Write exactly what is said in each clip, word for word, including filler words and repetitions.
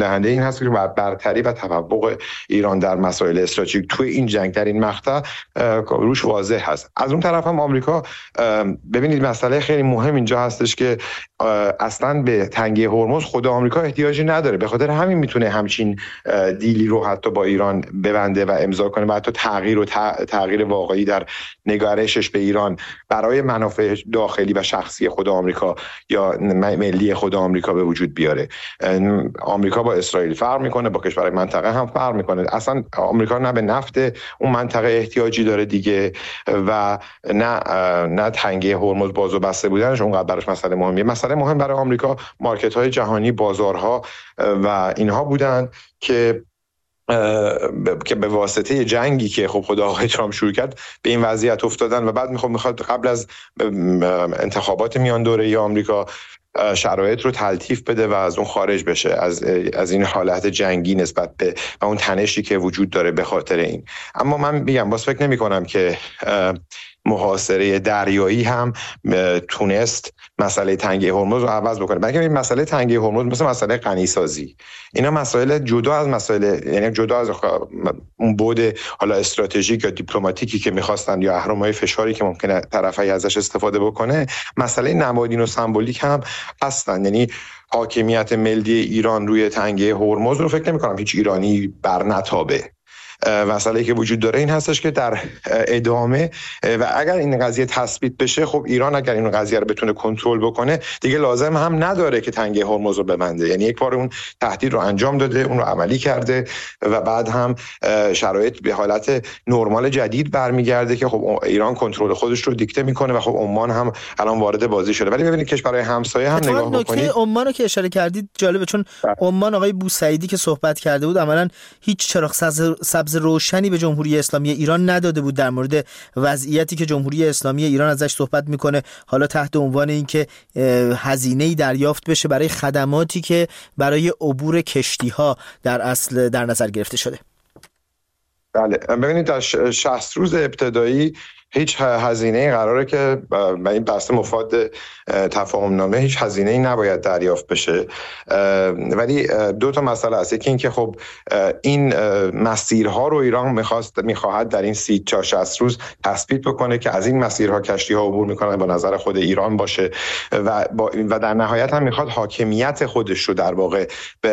دهنده این هست که برتری و تفوق ایران در مسائل استراتژیک توی این جنگ در این مقطع روش واضح هست. از اون طرف هم آمریکا، ببینید مسئله خیلی مهم اینجا هستش که اصلا به تنگه هرمز خود آمریکا احتیاجی نداره، به خاطر همین میتونه همچین دیلی رو حتی با ایران ببنده و امضا کنه و حتی تغییر و تغییر واقعی در نگرشش به ایران برای منافع داخلی و شخصی خود آمریکا یا ملی خود آمریکا به وجود بیاره. آمریکا با اسرائیل فرق میکنه، با کشورهای منطقه هم فرق میکنه. اصلا آمریکا نه به نفت اون منطقه احتیاجی داره دیگه و نه نه تنگه هرمز باز و بسته بودنش اونقدر براش مسئله مهمیه. مسئله مهم برای آمریکا مارکت های جهانی، بازارها و اینها بودن که که به واسطه جنگی که خب خدا آقای ترامپ شروع کرد به این وضعیت افتادن و بعد میخواد میخواد قبل از انتخابات میان دوره‌ای آمریکا شرایط رو تلطیف بده و از اون خارج بشه، از از این حالت جنگی نسبت به اون تنشی که وجود داره به خاطر این. اما من میگم باز فکر نمی کنم که محاصره دریایی هم تونست مسئله تنگه هرمز رو عوض بکنه. بلکه این مسئله تنگه هرمز مثل مسئله غنیسازی، اینا مسائل جدا از مسائل، یعنی جدا از اون بعد حالا استراتژیک یا دیپلماتیکی که می‌خواستن یا اهرم‌های فشاری که ممکنه طرفی ازش استفاده بکنه، مسئله نمادین و سمبولیک هم هستن. یعنی حاکمیت ملی ایران روی تنگه هرمز رو فکر نمی‌کنم هیچ ایرانی برنتابه. مسئله که وجود داره این هستش که در ادامه و اگر این قضیه تثبیت بشه، خب ایران اگر این قضیه رو بتونه کنترل بکنه دیگه لازم هم نداره که تنگه هرمز رو ببنده. یعنی یک بار اون تهدید رو انجام داده، اون رو عملی کرده و بعد هم شرایط به حالت نرمال جدید برمیگرده که خب ایران کنترل خودش رو دیکته میکنه و خب عمان هم الان وارد بازی شده. ولی ببینید کشورهای همسایه هم نگاه بکنید، نکته عمان رو که اشاره کردید جالبه، چون عمان آقای بوسعیدی که صحبت کرده بود عملاً هیچ چراغ سبز روشنی به جمهوری اسلامی ایران نداده بود در مورد وضعیتی که جمهوری اسلامی ایران ازش صحبت میکنه، حالا تحت عنوان اینکه هزینه‌ای دریافت بشه برای خدماتی که برای عبور کشتی‌ها در اصل در نظر گرفته شده. بله، ببینید در شصت روز ابتدایی هیچ هزینه‌ای قراره که با این بحث مفاد تفاهم نامه هیچ هزینه‌ای نباید دریافت بشه. ولی دو تا مسئله هست. یکی این که خب این مسیرها رو ایران می‌خواست می‌خواهد در این سی تا شصت روز تثبیت بکنه که از این مسیرها کشتی‌ها عبور می‌کنن با نظر خود ایران باشه و و در نهایت هم می‌خواد حاکمیت خودش رو در واقع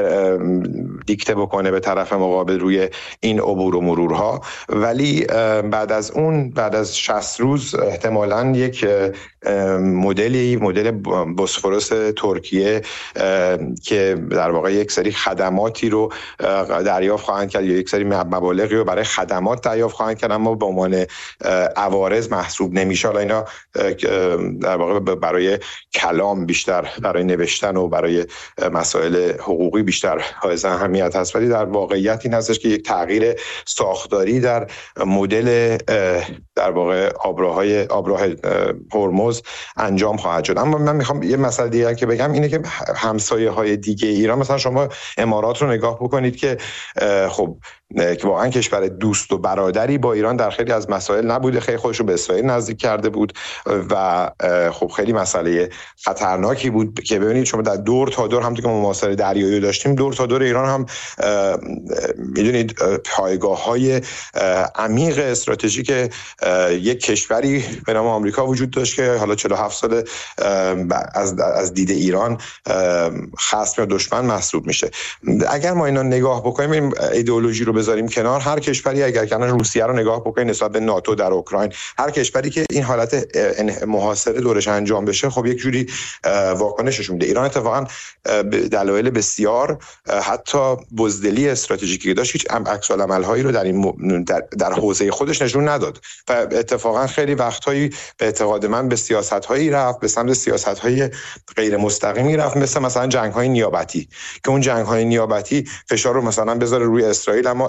دیکته بکنه به طرف مقابل روی این عبور و مرورها. ولی بعد از اون بعد از شصت روز احتمالاً یک مدلی مدل بوسفورس ترکیه که در واقع یک سری خدماتی رو دریافت خواهند کرد یا یک سری مبالغی رو برای خدمات دریافت خواهند کرد اما به عنوان عوارض محسوب نمیشه. حالا اینا در واقع برای کلام بیشتر، برای نوشتن و برای مسائل حقوقی بیشتر حائز اهمیت هست، ولی در واقعیت این هستش که یک تغییر ساختاری در مدل در واقع آبراهای آبراه هرمز انجام خواهد شد. اما من میخوام یه مسئله دیگه که بگم اینه که همسایه های دیگه ایران، مثلا شما امارات رو نگاه بکنید که خب که واقعا کشور دوست و برادری با ایران در خیلی از مسائل نبوده، خیلی خودش رو به اسرائیل نزدیک کرده بود و خب خیلی مسئله خطرناکی بود که ببینید شما در دور تا دور همونطور که ما محاصره دریایی داشتیم، دور تا دور ایران هم میدونید پایگاه‌های عمیق استراتژیک یک کشوری به نام آمریکا وجود داشت که حالا چهل و هفت سال از از دید ایران خصم یا دشمن محسوب میشه. اگر ما اینا نگاه بکنیم، این ایدئولوژی رو بذاریم کنار، هر کشوری اگر کنار روسیه رو نگاه بکنید نسبت به ناتو در اوکراین، هر کشوری که این حالت محاصره دورش انجام بشه خب یک جوری واکنشش میده. ایران اتفاقا دلایل بسیار حتی بزدلی استراتژیکی داشت، هیچ عکس العمل‌هایی رو در این در, در حوزه خودش نشون نداد و اتفاقا خیلی وقتایی به اعتقاد من به سیاست‌هایی رفت، به سمت سیاست‌های غیر مستقیمی رفت، مثل مثلا جنگ‌های نیابتی که اون جنگ‌های نیابتی فشار رو مثلا بذاره روی اسرائیل اما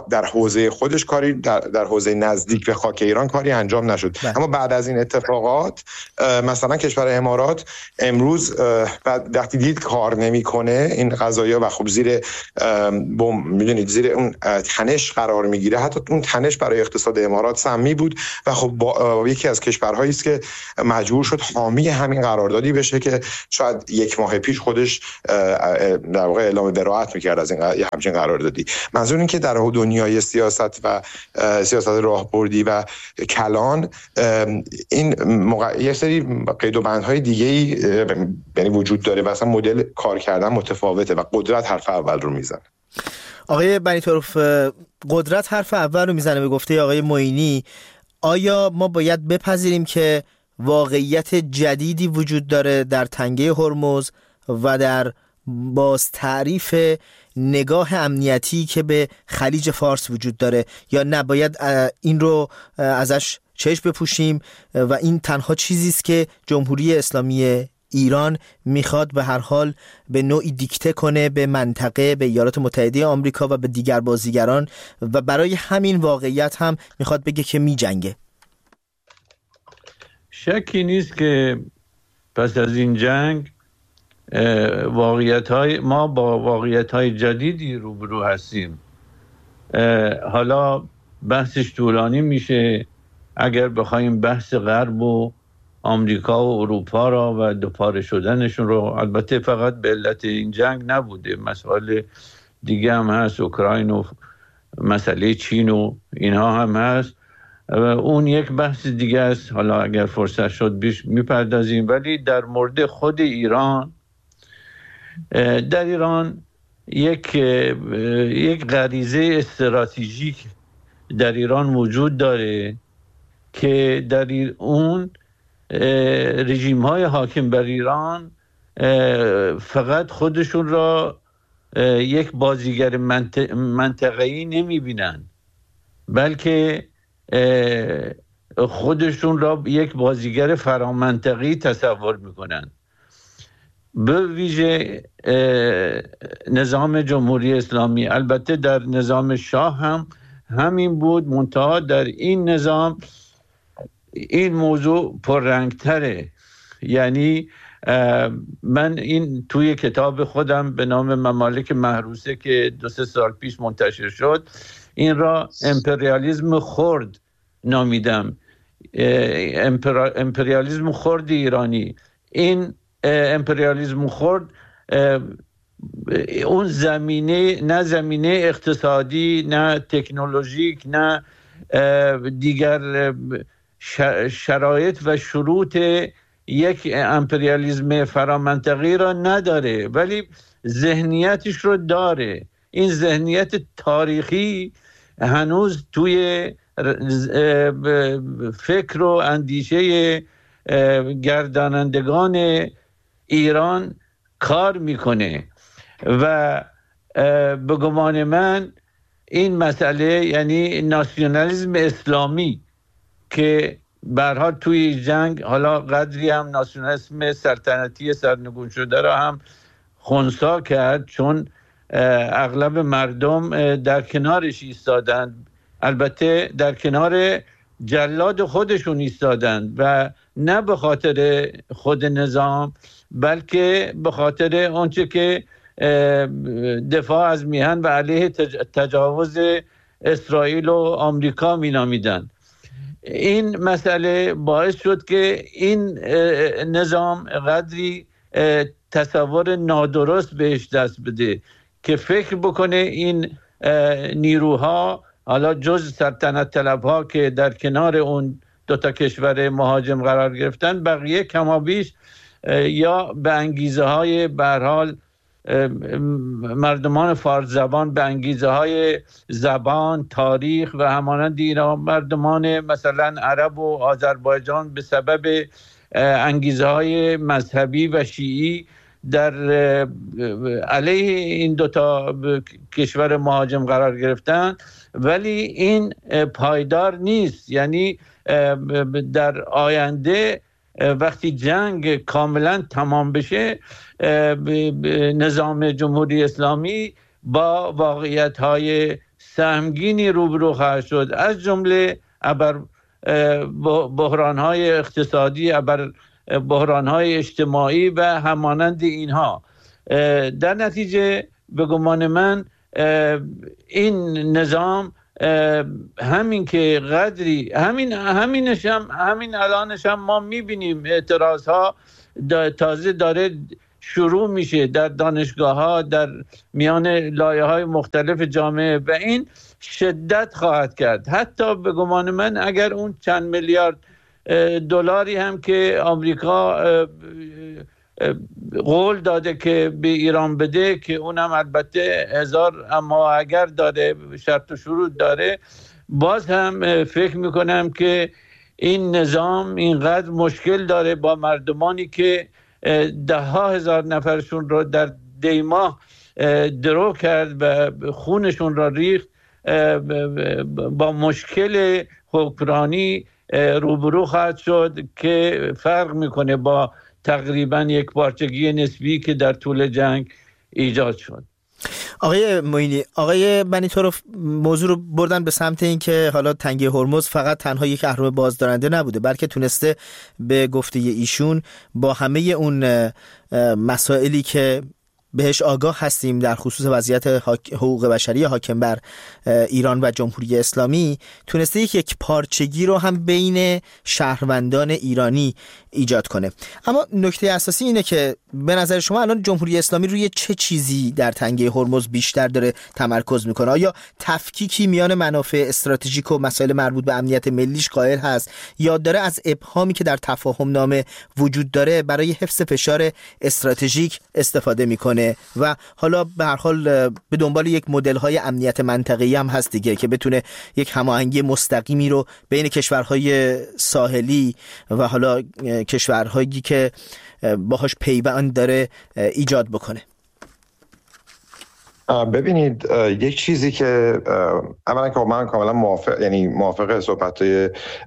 اما در حوزه خودش کاری در, در حوزه نزدیک به خاک ایران کاری انجام نشد. بله. اما بعد از این اتفاقات مثلا کشور امارات امروز وقتی دید کار نمیکنه این قضایا و خب زیر بم میدونید زیر اون تنش قرار میگیره، حتی اون تنش برای اقتصاد امارات سمی بود و خب با یکی از کشورهایی است که مجبور شد حامی همین قراردادی بشه که شاید یک ماه پیش خودش در واقع اعلام براءت میکرد از این همچین قراردادی. منظور این که در دنیای سیاست و سیاست راهبردی و کلان این موقع... یه سری قید و بندهای دیگه‌ای یعنی وجود داره و اصلا مدل کار کردن متفاوته و قدرت حرف اول رو میزنه. آقای بنی طرف، قدرت حرف اول رو میزنه به گفته آقای معینی. آیا ما باید بپذیریم که واقعیت جدیدی وجود داره در تنگه هرمز و در باز تعریف نگاه امنیتی که به خلیج فارس وجود داره، یا نه باید این رو ازش چشم بپوشیم و این تنها چیزی است که جمهوری اسلامی ایران میخواد به هر حال به نوعی دیکته کنه به منطقه، به ایالات متحده آمریکا و به دیگر بازیگران و برای همین واقعیت هم میخواد بگه که میجنگه؟ شکی نیست که پس از این جنگ واقعیت‌های ما با واقعیت‌های جدیدی روبرو هستیم. حالا بحثش طولانی میشه اگر بخوایم بحث غرب و آمریکا و اروپا را و دوپاره شدنشون رو، البته فقط به علت این جنگ نبوده، مسائل دیگه هم هست، اوکراین و مسئله چین و اینها هم هست، اون یک بحث دیگه است، حالا اگر فرصت شد بیش میپردازیم. ولی در مورد خود ایران، در ایران یک یک غریزه استراتژیک در ایران وجود داره که در اون رژیم های حاکم بر ایران فقط خودشون را یک بازیگر منطقه‌ای نمی بینن، بلکه خودشون را یک بازیگر فرامنطقی تصور میکنن. به ویژه نظام جمهوری اسلامی، البته در نظام شاه هم همین بود، منتها در این نظام این موضوع پررنگتره. یعنی من این توی کتاب خودم به نام ممالک محروسه که دو سه سال پیش منتشر شد، این را امپریالیسم خرد نامیدم، امپریالیسم خرد ایرانی. این امپریالیسم خرد اون زمینه، نه زمینه اقتصادی، نه تکنولوژیک، نه دیگر شرایط و شروط یک امپریالیسم فرامنطقی را نداره، ولی ذهنیتش رو داره. این ذهنیت تاریخی هنوز توی فکر و اندیشه گردانندگان ایران کار میکنه و به گمان من این مسئله، یعنی ناسیونالیسم اسلامی که به هر حال توی جنگ حالا قدری هم ناسیونالیسم سلطنتی سرنگون شده را هم خنثی کرد، چون اغلب مردم در کنارش ایستادند، البته در کنار جلاد خودشون ایستادند و نه به خاطر خود نظام، بلکه به خاطر آنچه که دفاع از میهن و علیه تجاوز اسرائیل و آمریکا می نامیدن. این مسئله باعث شد که این نظام قدری تصور نادرست بهش دست بده که فکر بکنه این نیروها، حالا جز سلطنت طلبها که در کنار اون دو تا کشور مهاجم قرار گرفتن، بقیه کمابیش یا به انگیزه های به هر حال مردمان فارس زبان، به انگیزه های زبان، تاریخ و همانند اینا، مردمان مثلا عرب و آذربایجان به سبب انگیزه های مذهبی و شیعی در علیه این دوتا کشور مهاجم قرار گرفتن، ولی این پایدار نیست. یعنی در آینده وقتی جنگ کاملا تمام بشه، نظام جمهوری اسلامی با واقعیت‌های سهمگینی روبرو خواهد شد، از جمله ابر بحران‌های اقتصادی، ابر بحران‌های اجتماعی و همانند اینها. در نتیجه به گمان من این نظام همین که قدری همین همینش هم همین الانش هم ما می‌بینیم اعتراض‌ها تازه داره شروع میشه در دانشگاه‌ها، در میان لایه‌های مختلف جامعه و این شدت خواهد کرد. حتی به گمان من اگر اون چند میلیارد دلاری هم که آمریکا قول داده که به ایران بده، که اونم البته هزار اما اگر داره، شرط و شروط داره، باز هم فکر میکنم که این نظام اینقدر مشکل داره با مردمانی که ده ها هزار نفرشون رو در دیماه درو کرد و خونشون را ریخت، با مشکل حکمرانی روبرو خواهد شد که فرق میکنه با تقریبا یک پارچگی نسبی که در طول جنگ ایجاد شد. آقای معینی، آقای بنی طرف موضوع رو بردن به سمت این که حالا تنگه هرمز فقط تنها یک اهرم بازدارنده نبوده، بلکه تونسته به گفته ایشون با همه اون مسائلی که بهش آگاه هستیم در خصوص وضعیت حقوق بشری حاکم بر ایران و جمهوری اسلامی، تونسته یک یک پارچگی رو هم بین شهروندان ایرانی ایجاد کنه. اما نکته اساسی اینه که به نظر شما الان جمهوری اسلامی روی چه چیزی در تنگه هرمز بیشتر داره تمرکز میکنه؟ آیا تفکیکی میان منافع استراتژیک و مسائل مربوط به امنیت ملیش قائل هست، یا داره از ابهامی که در تفاهم نامه وجود داره برای حفظ فشار استراتژیک استفاده میکنه و حالا به هر حال به دنبال یک مدل‌های امنیت منطقه‌ای هم هست دیگه که بتونه یک هماهنگی مستقیمی رو بین کشورهای ساحلی و حالا کشورهایی که باهاش پیوند داره ایجاد بکنه؟ ببینید، یک چیزی که اولا که من کاملا موافق یعنی موافق صحبت‌های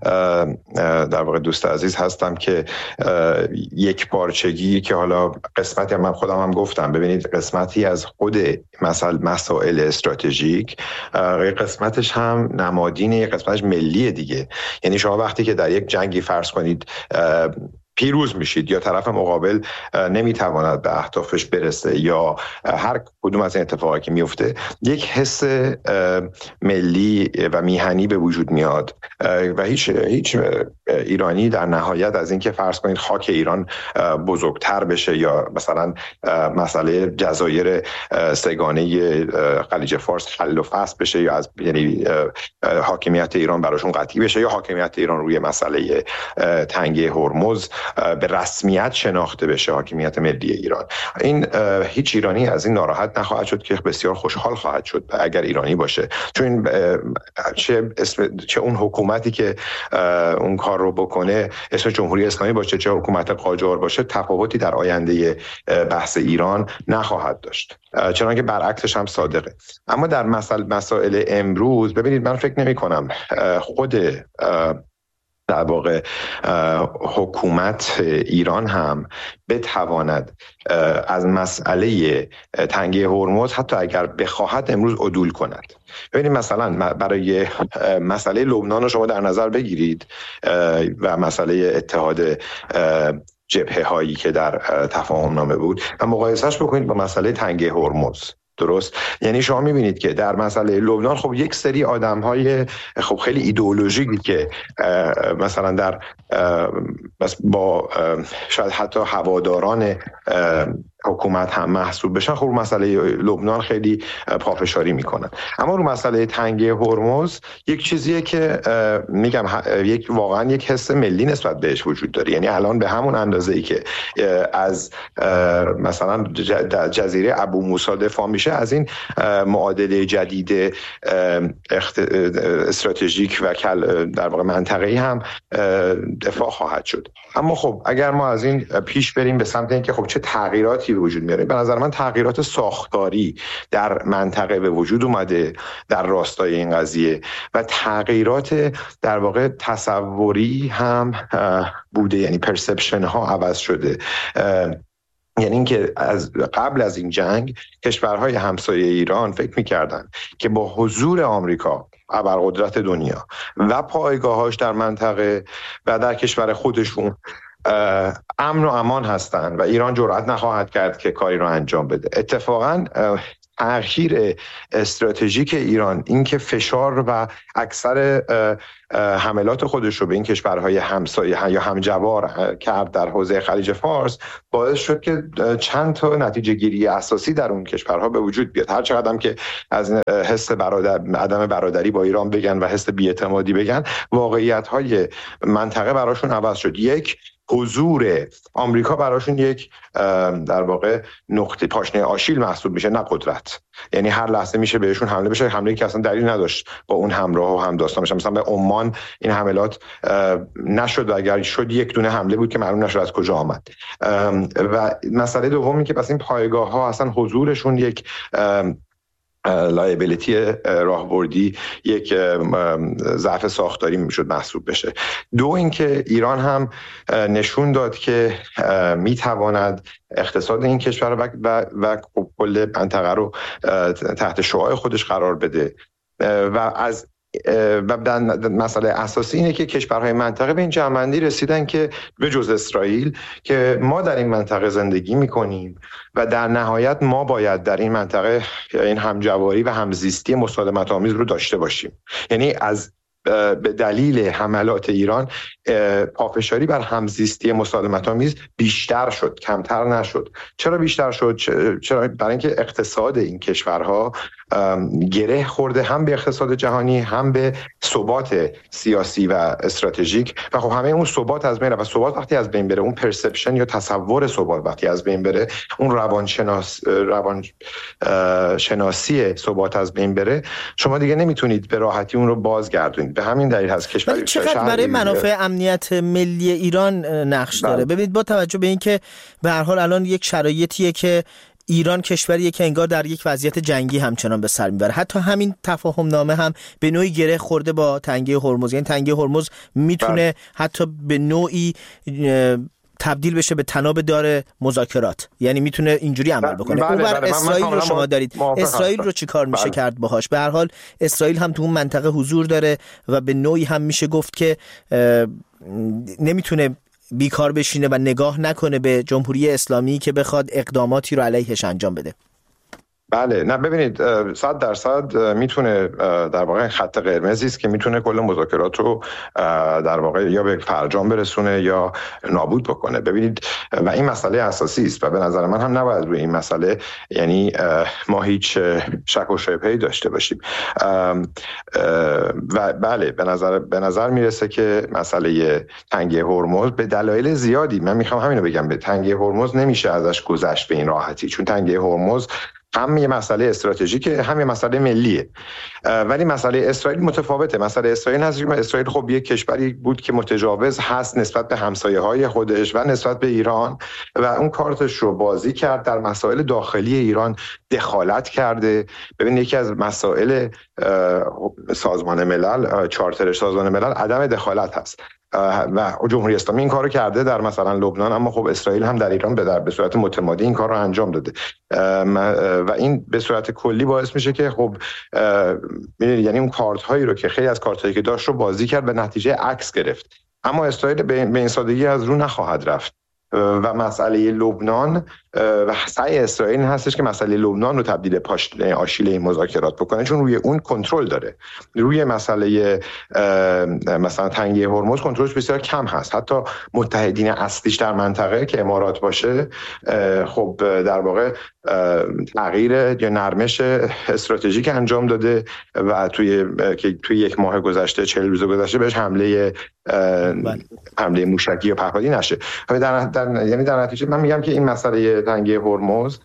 در واقع دوست عزیز هستم که یک پارچگی که حالا قسمتی من خودم هم گفتم، ببینید قسمتی از خود مسائل مسائل استراتژیک، قسمتش هم نمادینه، قسمتش ملیه دیگه. یعنی شما وقتی که در یک جنگی فرض کنید پیروز میشید یا طرف مقابل نمیتواند به اهدافش برسه یا هر کدوم از این اتفاقاتی که میفته، یک حس ملی و میهنی به وجود میاد و هیچ هیچ ایرانی در نهایت از اینکه فرض کنید خاک ایران بزرگتر بشه یا مثلا مسئله جزایر سگانه خلیج فارس حل و فصل بشه یا از یعنی حاکمیت ایران براشون قطعی بشه یا حاکمیت ایران روی مسئله تنگه هرمز به رسمیت شناخته بشه، حاکمیت ملی ایران، این هیچ ایرانی از این ناراحت نخواهد شد که بسیار خوشحال خواهد شد اگر ایرانی باشه، چون چه اسم چه اون حکومتی که اون کار رو بکنه اسم جمهوری اسلامی باشه چه حکومت قاجار باشه، تفاوتی در آینده بحث ایران نخواهد داشت، چنانکه برعکسش هم صادقه. اما در مسائل مسائل امروز ببینید، من فکر نمی کنم خود در واقع حکومت ایران هم بتواند از مسئله تنگه هرمز حتی اگر بخواهد امروز عدول کند. ببینید مثلا برای مسئله لبنان رو شما در نظر بگیرید و مسئله اتحاد جبهه هایی که در تفاهم نامه بود و مقایسهش بکنید با مسئله تنگه هرمز. درست؟ یعنی شما میبینید که در مسئله لبنان خب یک سری آدم‌های خب خیلی ایدئولوژیکی که مثلا در با شاید حتی هواداران حکومت هم محسوب بشن، خب مسئله لبنان خیلی پافشاری میکنن. اما رو مسئله تنگه هرمز یک چیزیه که میگم یک واقعا یک حس ملی نسبت بهش وجود داره. یعنی الان به همون اندازه‌ای که از مثلا جزیره ابو موسی دفاع میشه، از این معادله جدید استراتژیک و در واقع منطقه‌ای هم دفاع خواهد شد. اما خب اگر ما از این پیش بریم به سمت اینکه خب چه تغییراتی به وجود میاره، به نظر من تغییرات ساختاری در منطقه به وجود اومده در راستای این قضیه و تغییرات در واقع تصوری هم بوده، یعنی پرسپشن ها عوض شده. یعنی اینکه از قبل از این جنگ کشورهای همسایه ایران فکر می‌کردن که با حضور آمریکا ابرقدرت دنیا و پایگاهاش در منطقه و در کشور خودشون امن و امان هستن و ایران جرئت نخواهد کرد که کاری رو انجام بده. اتفاقاً تأخیر استراتژیک ایران، اینکه فشار و اکثر حملات خودش رو به این کشورهای همسایه یا همجوار کرد در حوزه خلیج فارس، باعث شد که چند تا نتیجه گیری اساسی در اون کشورها به وجود بیاد. هر چقدر هم که از حس برادر عدم برادری با ایران بگن و حس بی‌اعتمادی بگن، واقعیت‌های منطقه براشون عوض شد. یک، حضور آمریکا براشون یک در واقع نقطه پاشنه آشیل محسوب میشه، نه قدرت. یعنی هر لحظه میشه بهشون حمله بشه، حمله که اصلا دلیل نداشت با اون همراه و همداستان بشه. مثلا به عمان این حملات نشد و اگر شد یک دونه حمله بود که معلوم نشد از کجا آمد. و مسئله دومی که پس این پایگاه ها اصلا حضورشون یک لایبیلیتی راهبردی، یک ضعف ساختاری میشد محسوب بشه. دو، اینکه ایران هم نشون داد که میتواند اقتصاد این کشور و و کل منطقه رو تحت شعاع خودش قرار بده و از و مسئله اساسی اینه که کشورهای منطقه به این جمع‌بندی رسیدن که به جز اسرائیل که ما در این منطقه زندگی میکنیم و در نهایت ما باید در این منطقه این همجواری و همزیستی مسالمت آمیز رو داشته باشیم. یعنی از به دلیل حملات ایران پافشاری بر همزیستی مسالمت آمیز بیشتر شد، کمتر نشد. چرا بیشتر شد؟ چرا؟ برای اینکه اقتصاد این کشورها گره خورده هم به اقتصاد جهانی، هم به ثبات سیاسی و استراتژیک. و خب همه اون ثبات از بین رفت. و ثبات وقتی از بین بره، اون پرسپشن یا تصور ثبات وقتی از بین بره، اون روانشناس روان شناسی ثبات از بین بره، شما دیگه نمیتونید به راحتی اون رو بازگردونید. به همین دلیل هست کشوری چقدر برای منافع امنیت ملی ایران نقش داره. ببینید با توجه به اینکه به هر حال الان یک شرایطیه که ایران کشوریه که انگار در یک وضعیت جنگی همچنان به سر میبره. حتی همین تفاهم نامه هم به نوعی گره خورده با تنگه هرمز. یعنی تنگه هرمز میتونه حتی به نوعی تبدیل بشه به تناب دار مذاکرات، یعنی میتونه اینجوری عمل بکنه. اون بر اسرائیل رو شما دارید، اسرائیل رو چی کار میشه کرد باهاش؟ به هر حال اسرائیل هم تو اون منطقه حضور داره و به نوعی هم میشه گفت که نمیتونه بیکار بشینه و نگاه نکنه به جمهوری اسلامی که بخواد اقداماتی رو علیهش انجام بده. بله، نه ببینید صد درصد میتونه در واقع خط قرمزی است که میتونه کل مذاکرات رو در واقع یا به فرجام برسونه یا نابود بکنه. ببینید و این مسئله اساسی است و به نظر من هم نباید روی این مسئله یعنی ما هیچ شک و شبهه‌ای داشته باشیم. و بله به نظر به نظر میرسه که مسئله تنگه هرمز به دلایل زیادی، من میخوام همین رو بگم، به تنگه هرمز نمیشه ازش گذشت به این راحتی، چون تنگه هرمز هم یه مسئله استراتژیکه، هم یه مسئله ملیه. ولی مسئله اسرائیل متفاوته. مسئله اسرائیل هست که اسرائیل خب یک کشوری بود که متجاوز هست نسبت به همسایه‌های خودش و نسبت به ایران و اون کارتش رو بازی کرد، در مسائل داخلی ایران دخالت کرده. ببین یکی از مسائل سازمان ملل، چارتر سازمان ملل عدم دخالت هست و جمهوری اسلامی این کارو کرده در مثلا لبنان، اما خب اسرائیل هم در ایران به در به صورت متمادی این کار رو انجام داده و این به صورت کلی باعث میشه که خب ببینید یعنی اون کارت هایی رو که خیلی از کارت هایی که داشت رو بازی کرد، به نتیجه عکس گرفت. اما اسرائیل به این سادگی از رو نخواهد رفت و مسئله لبنان و سعی اسرائیل هستش که مسئله لبنان رو تبدیل پاشنه آشیل این مذاکرات بکنه، چون روی اون کنترل داره. روی مسئله مثلا تنگه هرمز کنترلش بسیار کم هست. حتی متحدین اصلیش در منطقه که امارات باشه خب در واقع تغییر یا نرمش استراتژیک انجام داده و توی که توی یک ماه گذشته چهل روز گذشته بهش حمله حمله موشکی یا پهپادی نشه. در, در یعنی در نتیجه من میگم که این مسئله تنگه هرمز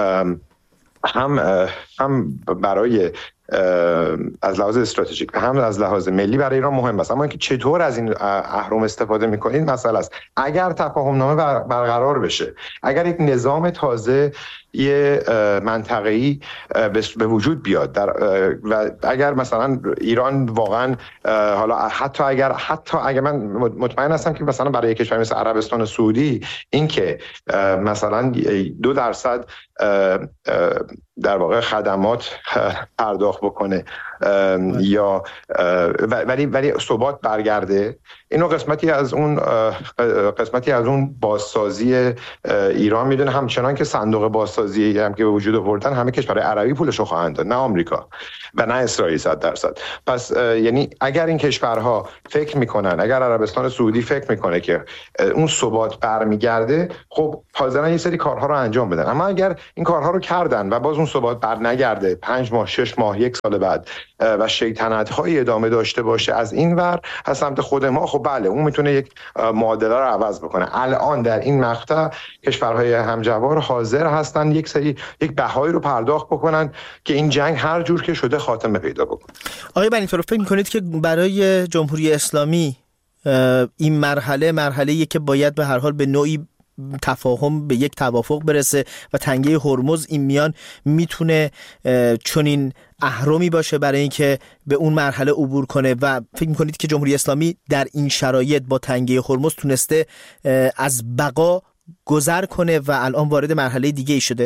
هم هم برای از لحاظ استراتژیک و هم از لحاظ ملی برای ایران مهم است. اما اینکه چطور از این اهرم استفاده میکنید مسئله است. اگر تفاهم نامه برقرار بشه، اگر یک نظام تازه یه منطقه‌ای به وجود بیاد در و اگر مثلا ایران واقعا حالا حتی اگر حتی اگر من مطمئن هستم که مثلا برای کشوری مثل عربستان سعودی این که مثلا دو درصد در واقع خدمات پرداخت بکنه یا ولی ولی ثبات برگرده، اینو قسمتی از اون قسمتی از اون بازسازی ایران میدونه، همچنان که صندوق بازسازی هم که به وجود آوردن همه کشورهای عربی پولشو خواهند داد، نه آمریکا و نه اسرائیل صد درصد. پس یعنی اگر این کشورها فکر میکنن، اگر عربستان سعودی فکر میکنه که اون ثبات برمیگرده، خب حاضرن یه سری کارها رو انجام بدن. اما اگر این کارها رو کردن و باز اون ثبات بر نگرده، پنج ماه، شش ماه، یک سال بعد و شیطنت‌های ادامه داشته باشه از این ور از سمت خود ما، خب بله اون میتونه یک معادله رو عوض بکنه. الان در این مقطع کشورهای همجوار حاضر هستن یک سری یک بهایی رو پرداخت بکنن که این جنگ هر جور که شده خاتمه پیدا بکنه. آقای بنی‌فر، فکر می‌کنید که برای جمهوری اسلامی این مرحله مرحله‌ایه که باید به هر حال به نوعی تفاهم به یک توافق برسه و تنگه هرمز این میان میتونه چنین اهرمی باشه برای اینکه به اون مرحله عبور کنه؟ و فکر میکنید که جمهوری اسلامی در این شرایط با تنگه هرمز تونسته از بقا گذر کنه و الان وارد مرحله دیگه ای شده؟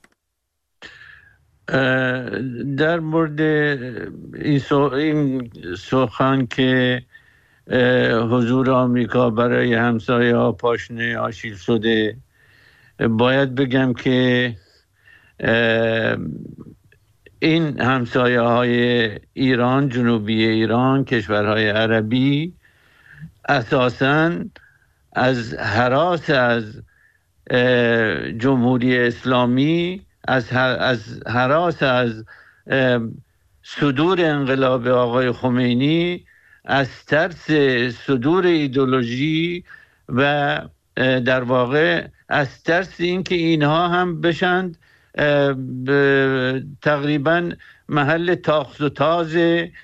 در مورد این سخن که حضور آمریکا برای همسایه ها پاشنه آشیل شده، باید بگم که این همسایه های ایران، جنوبی ایران، کشورهای عربی اساساً از هراس از جمهوری اسلامی، از از هراس از صدور انقلاب آقای خمینی، از ترس صدور ایدئولوژی و در واقع از ترس اینکه اینها هم بشند تقریبا محل تاخت و تاز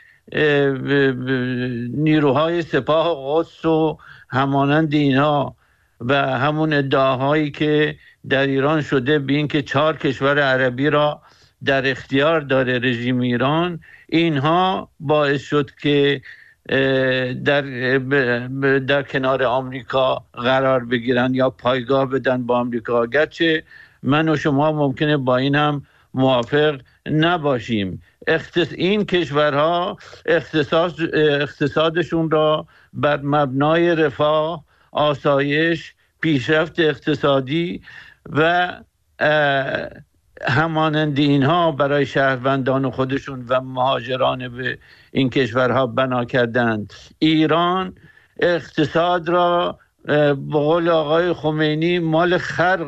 نیروهای سپاه قدس و همانند اینها و همون ادعاهایی که در ایران شده به این که چهار کشور عربی را در اختیار داره رژیم ایران، اینها باعث شد که در در کنار آمریکا قرار بگیرن یا پایگاه بدن با آمریکا. گرچه من و شما ممکنه با این هم موافق نباشیم. اختص... این کشورها اقتصاد... اقتصادشون را بر مبنای رفاه، آسایش، پیشرفت اقتصادی و همانند اینها برای شهروندان خودشون و مهاجران به این کشورها بنا کردند. ایران اقتصاد را به قول آقای خمینی مال خر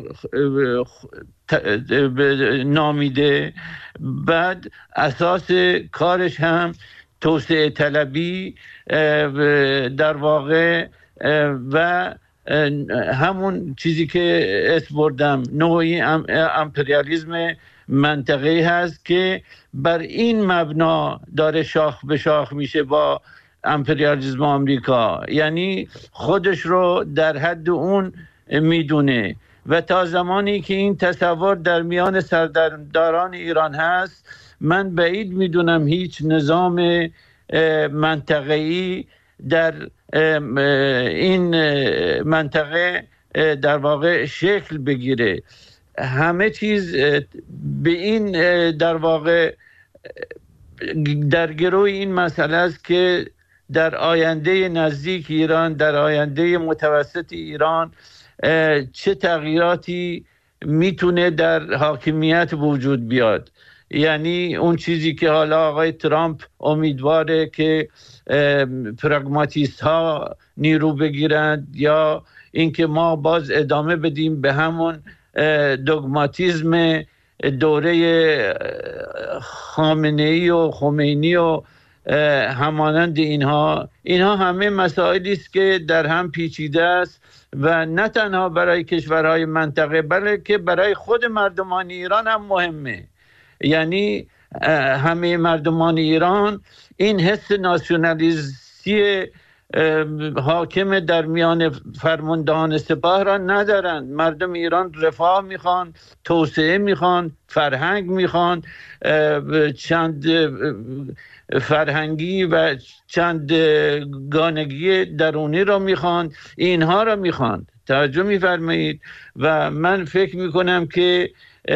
نامیده، بعد اساس کارش هم توسعه طلبی در واقع و همون چیزی که اسم بردم نوعی امپریالیسم منطقه‌ای هست که بر این مبنا داره شاخ به شاخ میشه با امپریالیسم آمریکا، یعنی خودش رو در حد اون میدونه و تا زمانی که این تصور در میان سرداران ایران هست، من بعید میدونم هیچ نظام منطقه‌ای در این منطقه در واقع شکل بگیره. همه چیز به این در واقع در گروه این مسئله است که در آینده نزدیک ایران، در آینده متوسط ایران چه تغییراتی میتونه در حاکمیت وجود بیاد. یعنی اون چیزی که حالا آقای ترامپ امیدواره که پراگماتیست ها نیرو بگیرند یا اینکه ما باز ادامه بدیم به همون دوگماتیزم دوره خامنه‌ای و خمینی و همانند اینها. اینها همه مسائلی است که در هم پیچیده است و نه تنها برای کشورهای منطقه بلکه برای خود مردمان ایران هم مهمه. یعنی همه مردمان ایران این حس ناسیونالیستی حاکم در میان فرماندهان سپاه را ندارند. مردم ایران رفاه میخوان، توسعه میخوان، فرهنگ میخوان، چند فرهنگی و چند گانگی درونی را میخوان، اینها را میخوان. توجه میفرمایید. و من فکر میکنم که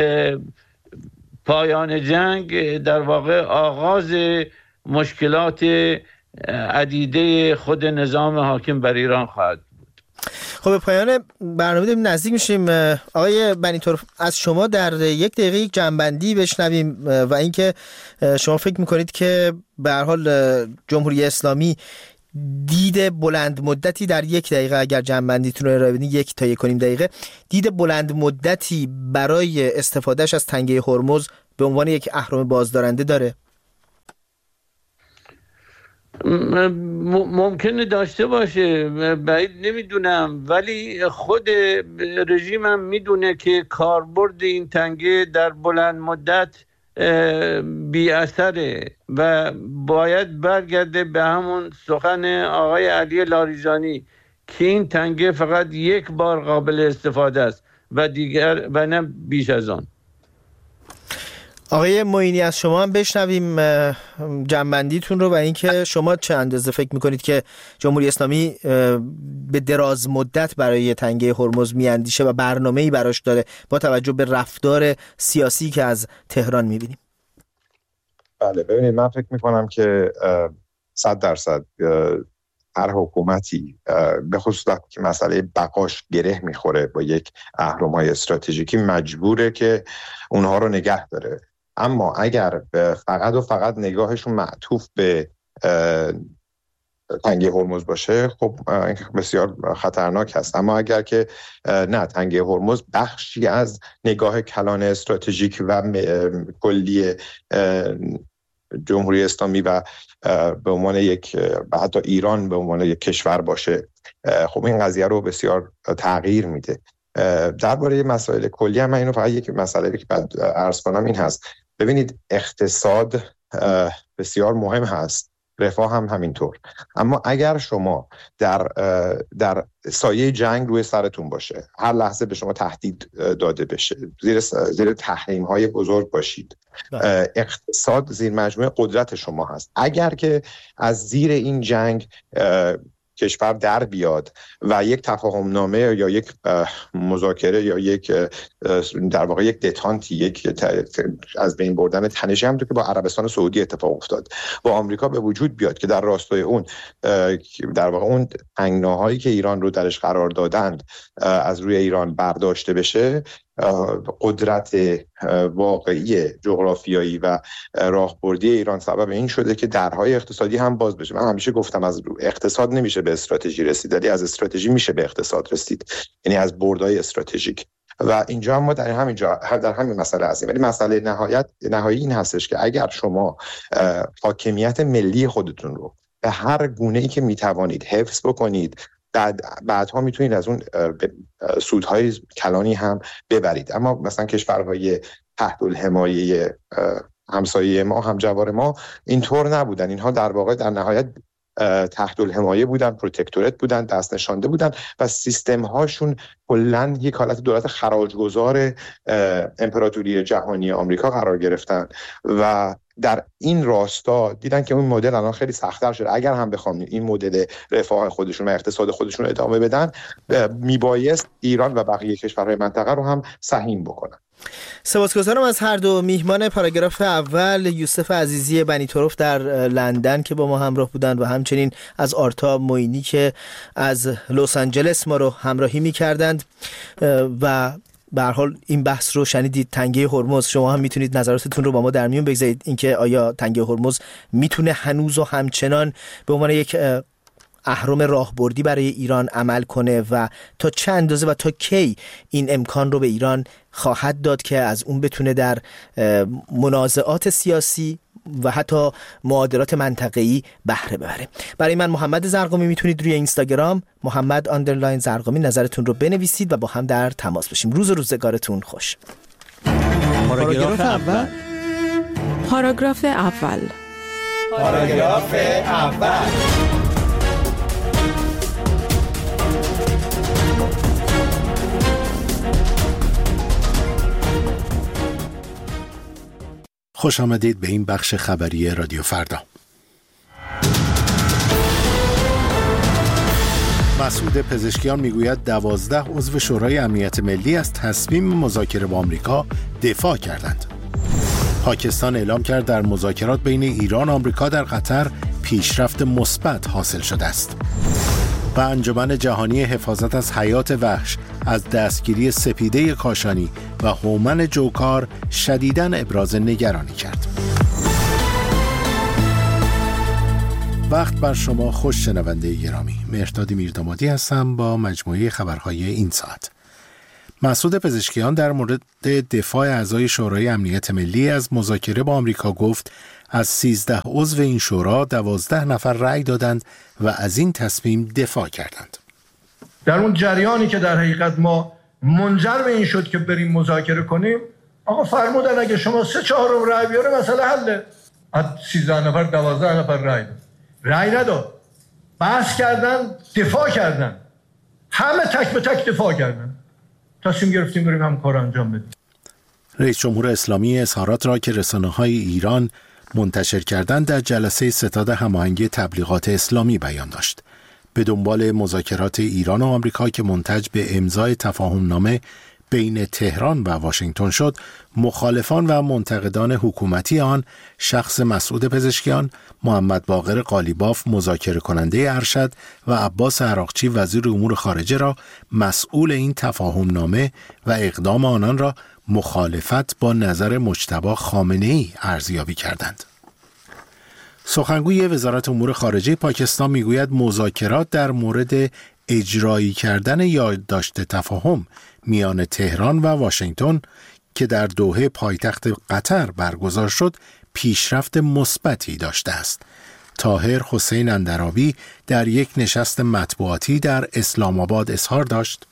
پایان جنگ در واقع آغاز مشکلات عدیده خود نظام حاکم بر ایران خواهد بود. خب به پایان برنامه داریم نزدیک میشیم. آقای بنی طرف، از شما در یک دقیقه یک جنبندی بشنویم و اینکه شما فکر میکنید که به هر حال جمهوری اسلامی دید بلند مدتی در یک دقیقه، اگر جنبندیتون رو ارائه بدین یک تا یک و نیم دقیقه، دید بلند مدتی برای استفادهش از تنگه هرمز به عنوان یک اهرم بازدارنده داره؟ ممکنه داشته باشه، بعید نمیدونم، ولی خود رژیمم میدونه که کاربرد این تنگه در بلند مدت بی اثره و باید برگرده به همون سخن آقای علی لاریجانی که این تنگه فقط یک بار قابل استفاده است و دیگر و نه بیش از آن. آقای معینی، از شما هم بشنویم جنبندیتون رو و اینکه شما چه اندازه فکر میکنید که جمهوری اسلامی به دراز مدت برای تنگه هرمز میاندیشه و برنامه‌ای براش داره با توجه به رفتار سیاسی که از تهران میبینیم. بله، ببینید من فکر میکنم که صد درصد هر حکومتی به خصوص وقتی که مسئله بقاش گره میخوره با یک اهرم‌های استراتژیکی مجبوره که اونها رو نگه داره. اما اگر فقط و فقط نگاهشون معطوف به تنگه هرمز باشه، خب این بسیار خطرناک هست. اما اگر که نه، تنگه هرمز بخشی از نگاه کلان استراتژیک و کلی جمهوری اسلامی و به عنوان یک حتی ایران به عنوان یک کشور باشه، خب این قضیه رو بسیار تغییر میده. درباره مسائل کلی هم من اینو فقط یک مسئله که بعد عرض کنم این هست. ببینید اقتصاد بسیار مهم هست، رفاه هم همینطور، اما اگر شما در در سایه جنگ روی سرتون باشه، هر لحظه به شما تهدید داده بشه، زیر زیر تحریم های بزرگ باشید، اقتصاد زیر مجموعه قدرت شما هست. اگر که از زیر این جنگ کشور در بیاد و یک تفاهم نامه یا یک مذاکره یا یک در واقع یک دتانتی، یک از بین بردن تنشی هم تو که با عربستان سعودی اتفاق افتاد، با آمریکا به وجود بیاد که در راستای اون در واقع اون تنگناهایی که ایران رو درش قرار دادند از روی ایران برداشته بشه، قدرت واقعی جغرافیایی و راهبردی ایران سبب این شده که درهای اقتصادی هم باز بشه. من همیشه گفتم از اقتصاد نمیشه به استراتژی رسید، ولی از استراتژی میشه به اقتصاد رسید، یعنی از بردهای استراتژیک. و اینجا ما در همین جا در همین مسئله هستیم. ولی مسئله نهایت نهایی این هستش که اگر شما حاکمیت ملی خودتون رو به هر گونه‌ای که میتوانید حفظ بکنید، بعد بعدها میتونید از اون سودهای کلانی هم ببرید. اما مثلا کشورهای تحت الحمایه همسایه ما، همجوار ما اینطور نبودن. اینها در واقع در نهایت تحت الحمایه بودن، پروتکتورات بودن، دست نشانده بودن و سیستم هاشون کلاً یک حالت دولت خراجگذار امپراتوری جهانی آمریکا قرار گرفتن و در این راستا دیدن که اون مدل الان خیلی سخت‌تر شده. اگر هم بخوام این مدل رفاه خودشون و اقتصاد خودشون رو ادامه بدن، میبایست ایران و بقیه کشورهای منطقه رو هم سهیم بکنن. سپاسگزارم از هر دو میهمان پاراگراف اول، یوسف عزیزی بنی طرف در لندن که با ما همراه بودند و همچنین از آرتا معینی که از لس آنجلس ما رو همراهی می‌کردند. و به هر حال این بحث رو شنیدید، تنگه هرمز. شما هم میتونید نظراتتون رو با ما در میون بگذارید، اینکه آیا تنگه هرمز میتونه هنوز و همچنان به عنوان یک اهرم راهبردی برای ایران عمل کنه و تا چه اندازه و تا کی این امکان رو به ایران خواهد داد که از اون بتونه در منازعات سیاسی و حتی معادلات منطقه‌ای بهره ببره. برای من محمد زرقامی، میتونید روی اینستاگرام محمد آندرلاین زرقامی نظرتون رو بنویسید و با هم در تماس باشیم. روز و روزگارتون خوش. پاراگراف اول. پاراگراف اول. پاراگراف اول. خوش آمدید به این بخش خبری رادیو فردا. مسعود پزشکیان میگوید دوازده عضو شورای امنیت ملی از تصمیم مذاکره با آمریکا دفاع کردند. پاکستان اعلام کرد در مذاکرات بین ایران و آمریکا در قطر پیشرفت مثبت حاصل شده است. و انجمن جهانی حفاظت از حیات وحش از دستگیری سپیده کاشانی و هومن جوکار شدیداً ابراز نگرانی کرد. وقت بر شما خوش شنونده گرامی. مهرداد میردامادی هستم با مجموعه خبرهای این ساعت. مسعود پزشکیان در مورد دفاع اعضای شورای امنیت ملی از مذاکره با آمریکا گفت از سیزده عضو این شورا دوازده نفر رأی دادند و از این تصمیم دفاع کردند. در اون جریانی که در حقیقت ما منجر به این شد که بریم مذاکره کنیم، آقا فرمودن اگه شما سه چهارم رأی بیاره مسئله حله. از سیزده نفر دوازده نفر رأی داد. رأی نداد. بحث کردن، دفاع کردن. همه تک به تک دفاع کردن. تصمیم گرفتیم بریم هم کار انجام بدیم. رئیس جمهور اسلامی اظهارات را که رسانه‌های ایران منتشر کردند در جلسه ستاد هماهنگی تبلیغات اسلامی بیان داشت. به دنبال مذاکرات ایران و آمریکا که منتج به امضای تفاهمنامه بین تهران و واشنگتن شد، مخالفان و منتقدان حکومتی آن شخص مسعود پزشکیان، محمد باقر قالیباف مذاکره کننده ارشد و عباس عراقچی وزیر امور خارجه را مسئول این تفاهمنامه و اقدام آنان را مخالفت با نظر مجتبی خامنه‌ای ارزیابی کردند. سخنگوی وزارت امور خارجه پاکستان میگوید مذاکرات در مورد اجرایی کردن یادداشت تفاهم میان تهران و واشنگتن که در دوحه پایتخت قطر برگزار شد پیشرفت مثبتی داشته است. طاهر حسین اندرابی در یک نشست مطبوعاتی در اسلام آباد اظهار داشت: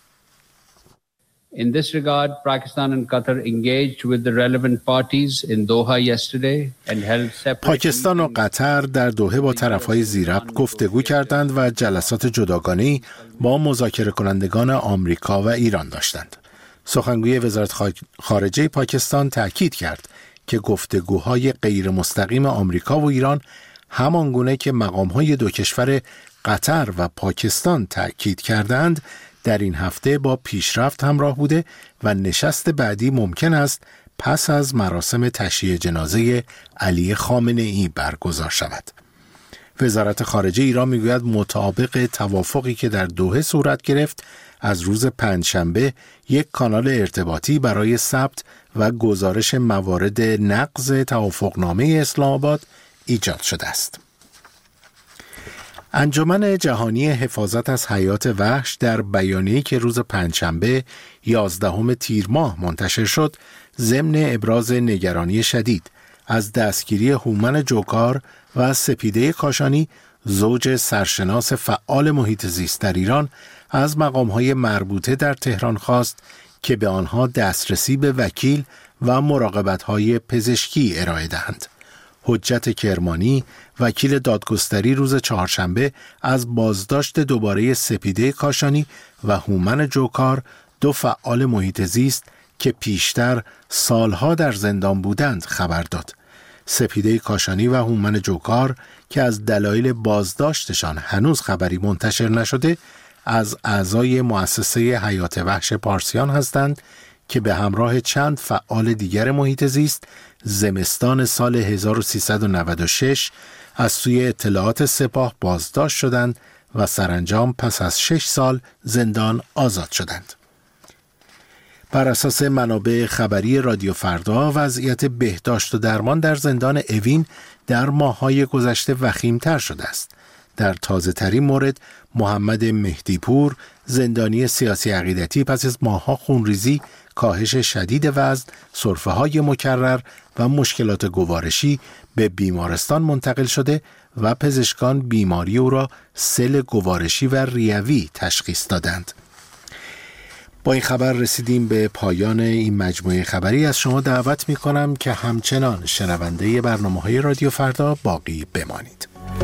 In this regard, Pakistan and Qatar engaged with the relevant parties in Doha yesterday and held separate. پاکستان و قطر در دوحه با طرفهای زیربط گفتگو کردند و جلسات جداگانه‌ای با مذاکره کنندگان آمریکا و ایران داشتند. سخنگوی وزارت خارجه پاکستان تاکید کرد که گفتگوهای غیر مستقیم آمریکا و ایران همانگونه که مقام‌های دو کشور قطر و پاکستان تاکید کردند در این هفته با پیشرفت همراه بوده و نشست بعدی ممکن است پس از مراسم تشییع جنازه علی خامنه‌ای برگزار شود. وزارت خارجه ایران میگوید مطابق توافقی که در دوحه صورت گرفت، از روز پنجشنبه یک کانال ارتباطی برای ثبت و گزارش موارد نقض توافقنامه اسلام آباد ایجاد شده است. انجمن جهانی حفاظت از حیات وحش در بیانیه‌ای که روز پنجشنبه یازدهم تیر ماه منتشر شد، ضمن ابراز نگرانی شدید از دستگیری هومن جوکار و سپیده کاشانی، زوج سرشناس فعال محیط زیست در ایران، از مقام‌های مربوطه در تهران خواست که به آنها دسترسی به وکیل و مراقبت‌های پزشکی ارائه دهند. حجت کرمانی، وکیل دادگستری، روز چهارشنبه از بازداشت دوباره سپیده کاشانی و هومن جوکار، دو فعال محیط زیست که پیشتر سالها در زندان بودند، خبر داد. سپیده کاشانی و هومن جوکار که از دلایل بازداشتشان هنوز خبری منتشر نشده، از اعضای مؤسسه حیات وحش پارسیان هستند که به همراه چند فعال دیگر محیط زیست زمستان سال هزار و سیصد و نود و شش از سوی اطلاعات سپاه بازداشت شدند و سرانجام پس از شش سال زندان آزاد شدند. بر اساس منابع خبری رادیو فردا، وضعیت بهداشت و درمان در زندان اوین در ماه‌های گذشته وخیم‌تر شده است. در تازه ترین مورد، محمد مهدیپور، زندانی سیاسی عقیدتی، پس از ماه‌ها خونریزی، کاهش شدید وزن، سرفه‌های مکرر و مشکلات گوارشی، به بیمارستان منتقل شده و پزشکان بیماری او را سل گوارشی و ریوی تشخیص دادند. با این خبر رسیدیم به پایان این مجموعه خبری. از شما دعوت می کنم که همچنان شنونده برنامه‌های رادیو فردا باقی بمانید.